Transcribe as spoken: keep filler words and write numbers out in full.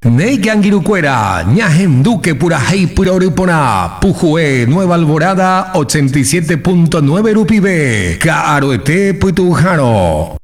Neigangirucuera, Ñajem Duque Purajei Puroripona, Pujue Nueva Alborada ochenta y siete punto nueve Rupibe, Caroete Puitujano.